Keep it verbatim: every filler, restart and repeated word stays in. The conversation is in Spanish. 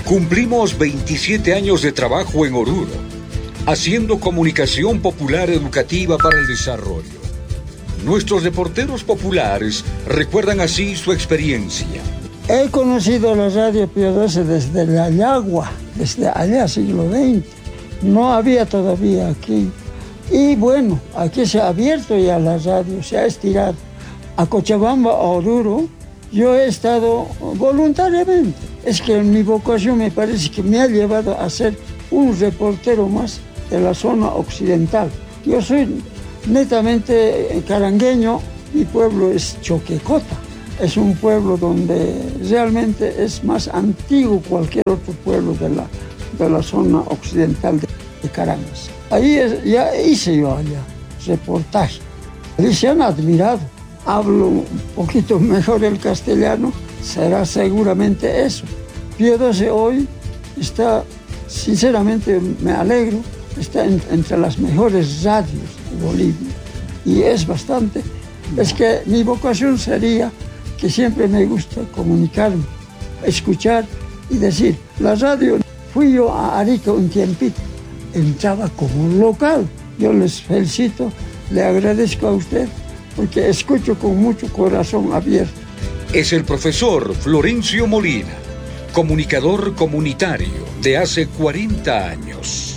Cumplimos veintisiete años de trabajo en Oruro, haciendo comunicación popular educativa para el desarrollo. Nuestros reporteros populares recuerdan así su experiencia. He conocido la radio Pío doce desde la Yagua, desde allá, siglo veinte. No había todavía aquí. Y bueno, aquí se ha abierto ya la radio, se ha estirado. A Cochabamba, a Oruro, yo he estado voluntariamente. Es que mi vocación me parece que me ha llevado a ser un reportero más de la zona occidental. Yo soy netamente carangueño, mi pueblo es Choquecota. Es un pueblo donde realmente es más antiguo que cualquier otro pueblo de la, de la zona occidental de, de Carangas. Ahí es, ya hice yo allá reportaje. Y se han admirado. Hablo un poquito mejor el castellano, será seguramente eso. Pío doce hoy está, sinceramente me alegro, está en, entre las mejores radios de Bolivia. Y es bastante. Es que mi vocación sería que siempre me gusta comunicarme, escuchar y decir. La radio, fui yo a Arica un tiempito, entraba como local. Yo les felicito, le agradezco a usted, porque escucho con mucho corazón abierto. Es el profesor Florencio Molina, comunicador comunitario de hace cuarenta años.